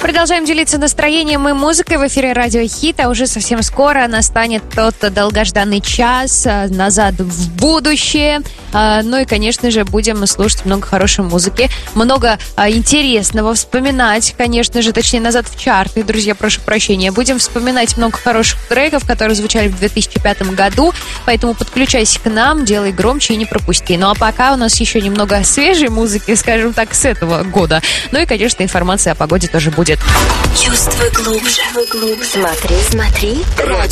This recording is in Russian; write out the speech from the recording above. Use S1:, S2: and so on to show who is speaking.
S1: продолжаем делиться настроением и музыкой в эфире Радио Хит, а уже совсем скоро настанет тот долгожданный час назад в будущее. Ну и, конечно же, будем слушать много хорошей музыки, много интересного вспоминать, конечно же, точнее, назад в чарты, друзья, прошу прощения. Будем вспоминать много хороших треков, которые звучали в 2005 году, поэтому подключайся к нам, делай громче и не пропусти. Ну а пока у нас еще немного свежей музыки, скажем так, с этого года. Ну и, конечно, информация о погоде тоже будет.
S2: Чувствуй глубже. Смотри.